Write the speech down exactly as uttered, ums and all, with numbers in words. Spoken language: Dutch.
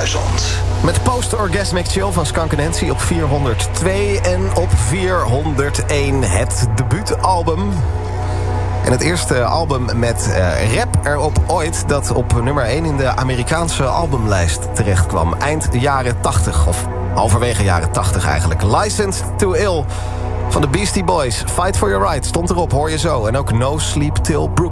duizend. Met Post-Orgasmic Chill van Skunk Nancy op vierhonderdtwee en op vierhonderdéén het debuutalbum. En het eerste album met uh, rap erop ooit dat op nummer één in de Amerikaanse albumlijst terecht kwam. Eind jaren tachtig, of halverwege jaren tachtig eigenlijk. Licensed to Ill van de Beastie Boys. Fight for your right stond erop, hoor je zo. En ook No Sleep Till Brooklyn.